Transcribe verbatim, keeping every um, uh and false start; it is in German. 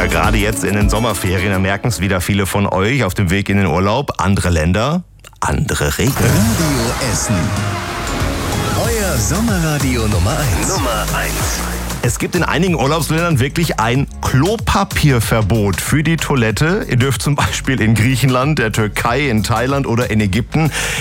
Ja, gerade jetzt in den Sommerferien, da merken es wieder viele von euch auf dem Weg in den Urlaub. Andere Länder, andere Regeln. Radio Essen. Euer Sommerradio Nummer eins. Nummer eins. Es gibt in einigen Urlaubsländern wirklich ein Klopapierverbot für die Toilette. Ihr dürft zum Beispiel in Griechenland, der Türkei, in Thailand oder in Ägypten